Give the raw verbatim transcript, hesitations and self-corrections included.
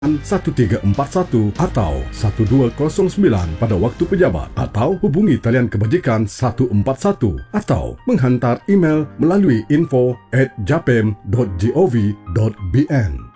satu tiga empat satu atau satu dua kosong sembilan pada waktu pejabat, atau hubungi talian kebajikan satu empat satu atau menghantar email melalui info at japem dot gov dot bn.